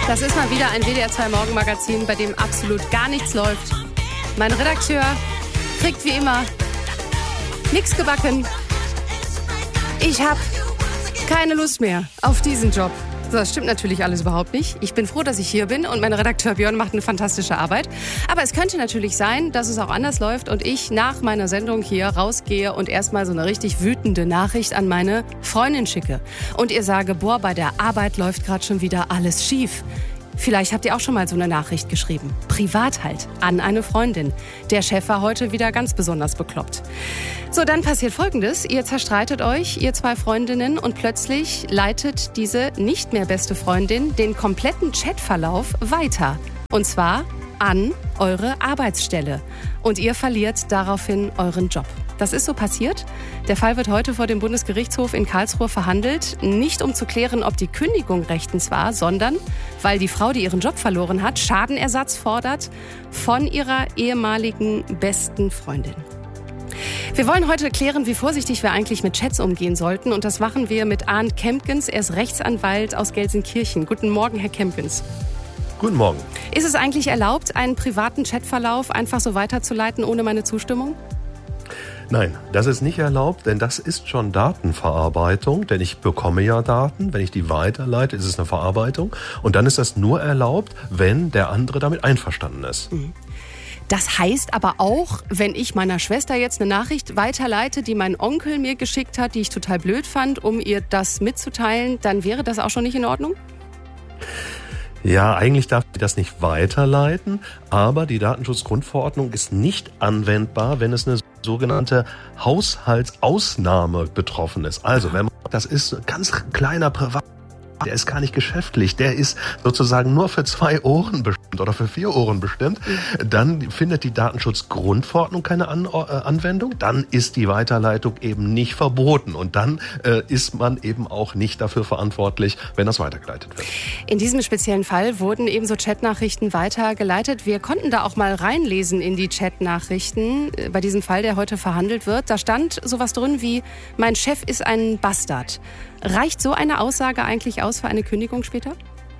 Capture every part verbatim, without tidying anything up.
Das ist mal wieder ein W D R zwei Morgenmagazin, bei dem absolut gar nichts läuft. Mein Redakteur kriegt wie immer nichts gebacken. Ich habe keine Lust mehr auf diesen Job. Das stimmt natürlich alles überhaupt nicht. Ich bin froh, dass ich hier bin und mein Redakteur Björn macht eine fantastische Arbeit. Aber es könnte natürlich sein, dass es auch anders läuft und ich nach meiner Sendung hier rausgehe und erstmal so eine richtig wütende Nachricht an meine Freundin schicke. Und ihr sage, boah, bei der Arbeit läuft gerade schon wieder alles schief. Vielleicht habt ihr auch schon mal so eine Nachricht geschrieben. Privat halt, an eine Freundin. Der Chef war heute wieder ganz besonders bekloppt. So, dann passiert Folgendes. Ihr zerstreitet euch, ihr zwei Freundinnen, und plötzlich leitet diese nicht mehr beste Freundin den kompletten Chatverlauf weiter. Und zwar an eure Arbeitsstelle. Und ihr verliert daraufhin euren Job. Das ist so passiert. Der Fall wird heute vor dem Bundesgerichtshof in Karlsruhe verhandelt. Nicht um zu klären, ob die Kündigung rechtens war, sondern weil die Frau, die ihren Job verloren hat, Schadenersatz fordert von ihrer ehemaligen besten Freundin. Wir wollen heute klären, wie vorsichtig wir eigentlich mit Chats umgehen sollten. Und das machen wir mit Arndt Kempkens. Er ist Rechtsanwalt aus Gelsenkirchen. Guten Morgen, Herr Kempkens. Guten Morgen. Ist es eigentlich erlaubt, einen privaten Chatverlauf einfach so weiterzuleiten ohne meine Zustimmung? Nein, das ist nicht erlaubt, denn das ist schon Datenverarbeitung, denn ich bekomme ja Daten, wenn ich die weiterleite, ist es eine Verarbeitung und dann ist das nur erlaubt, wenn der andere damit einverstanden ist. Das heißt aber auch, wenn ich meiner Schwester jetzt eine Nachricht weiterleite, die mein Onkel mir geschickt hat, die ich total blöd fand, um ihr das mitzuteilen, dann wäre das auch schon nicht in Ordnung? Ja, eigentlich darf ich das nicht weiterleiten, aber die Datenschutzgrundverordnung ist nicht anwendbar, wenn es eine sogenannte Haushaltsausnahme betroffen ist. Also, wenn man, das ist ein ganz kleiner Privat, der ist gar nicht geschäftlich, der ist sozusagen nur für zwei Ohren bestimmt oder für vier Ohren bestimmt, dann findet die Datenschutzgrundverordnung keine An- äh, Anwendung, dann ist die Weiterleitung eben nicht verboten und dann äh, ist man eben auch nicht dafür verantwortlich, wenn das weitergeleitet wird. In diesem speziellen Fall wurden ebenso Chatnachrichten weitergeleitet. Wir konnten da auch mal reinlesen in die Chatnachrichten bei diesem Fall, der heute verhandelt wird. Da stand sowas drin wie, mein Chef ist ein Bastard. Reicht so eine Aussage eigentlich aus für eine Kündigung später?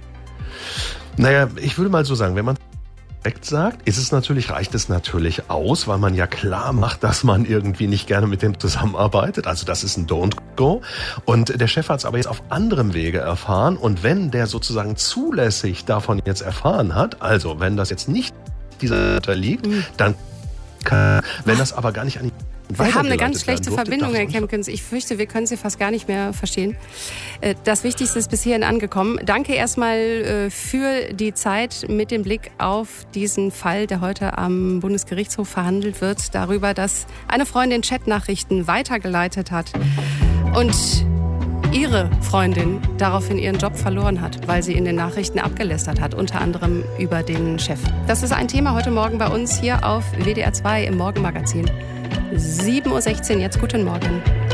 Naja, ich würde mal so sagen, wenn man direkt sagt, ist es natürlich, reicht es natürlich aus, weil man ja klar macht, dass man irgendwie nicht gerne mit dem zusammenarbeitet. Also das ist ein Don't Go. Und der Chef hat es aber jetzt auf anderem Wege erfahren. Und wenn der sozusagen zulässig davon jetzt erfahren hat, also wenn das jetzt nicht dieser unterliegt, mhm. dann kann, wenn das aber gar nicht an die Wir haben eine ganz schlechte Verbindung, Herr Kempkens. Ich fürchte, wir können Sie fast gar nicht mehr verstehen. Das Wichtigste ist bis hierhin angekommen. Danke erstmal für die Zeit mit dem Blick auf diesen Fall, der heute am Bundesgerichtshof verhandelt wird, darüber, dass eine Freundin Chatnachrichten weitergeleitet hat und ihre Freundin daraufhin ihren Job verloren hat, weil sie in den Nachrichten abgelästert hat, unter anderem über den Chef. Das ist ein Thema heute Morgen bei uns hier auf W D R zwei im Morgenmagazin. sieben Uhr sechzehn, jetzt guten Morgen.